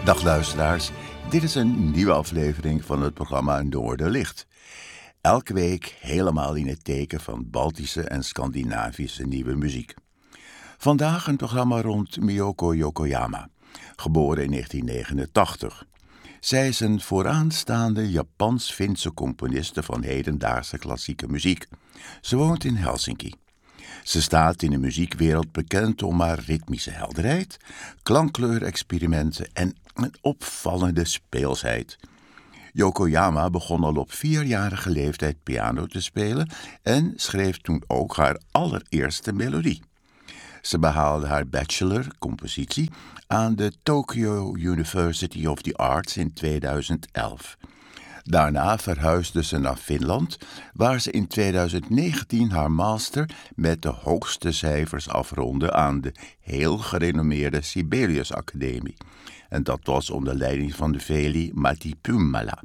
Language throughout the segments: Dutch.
Dag luisteraars, dit is een nieuwe aflevering van het programma Noorderlicht. Elke week helemaal in het teken van Baltische en Scandinavische nieuwe muziek. Vandaag een programma rond Miyoko Yokoyama, geboren in 1989. Zij is een vooraanstaande Japans-Finse componiste van hedendaagse klassieke muziek. Ze woont in Helsinki. Ze staat in de muziekwereld bekend om haar ritmische helderheid, klankkleurexperimenten en een opvallende speelsheid. Yokoyama begon al op 4-jarige leeftijd piano te spelen en schreef toen ook haar allereerste melodie. Ze behaalde haar bachelor compositie aan de Tokyo University of the Arts in 2011. Daarna verhuisde ze naar Finland, waar ze in 2019 haar master met de hoogste cijfers afronde aan de heel gerenommeerde Sibelius Academie. En dat was onder leiding van de Veli Matipumala.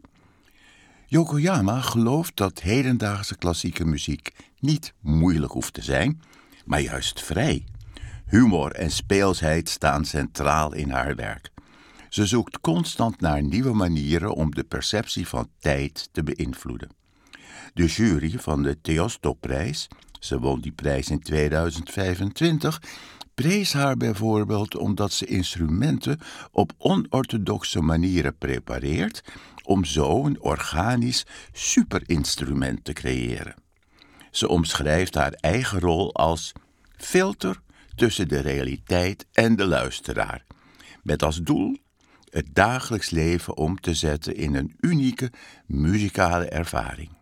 Yokoyama gelooft dat hedendaagse klassieke muziek niet moeilijk hoeft te zijn, maar juist vrij. Humor en speelsheid staan centraal in haar werk. Ze zoekt constant naar nieuwe manieren om de perceptie van tijd te beïnvloeden. De jury van de Theostoprijs, ze won die prijs in 2025, prees haar bijvoorbeeld omdat ze instrumenten op onorthodoxe manieren prepareert om zo een organisch superinstrument te creëren. Ze omschrijft haar eigen rol als filter tussen de realiteit en de luisteraar, met als doel het dagelijks leven om te zetten in een unieke muzikale ervaring.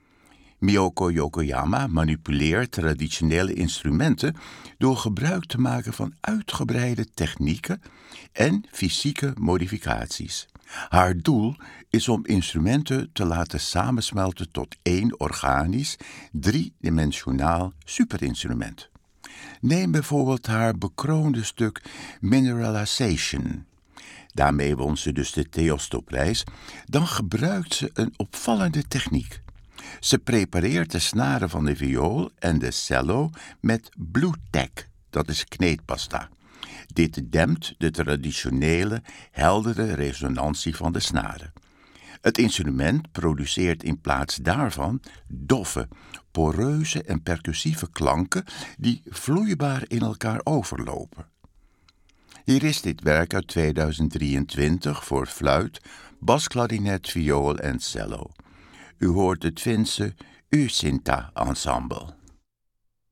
Miyoko Yokoyama manipuleert traditionele instrumenten door gebruik te maken van uitgebreide technieken en fysieke modificaties. Haar doel is om instrumenten te laten samensmelten tot één organisch, driedimensionaal superinstrument. Neem bijvoorbeeld haar bekroonde stuk Mineralization. Daarmee won ze dus de Theostoprijs. Dan gebruikt ze een opvallende techniek. Ze prepareert de snaren van de viool en de cello met bluetack, dat is kneedpasta. Dit dempt de traditionele, heldere resonantie van de snaren. Het instrument produceert in plaats daarvan doffe, poreuze en percussieve klanken die vloeibaar in elkaar overlopen. Hier is dit werk uit 2023 voor fluit, basklarinet, viool en cello. U hoort het Finse Usinta Ensemble.